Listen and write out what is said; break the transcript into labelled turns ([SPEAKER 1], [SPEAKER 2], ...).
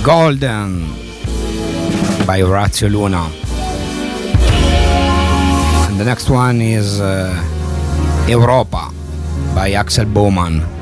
[SPEAKER 1] Golden by Orazio Luna. And the next one is Europa by Axel Bowman.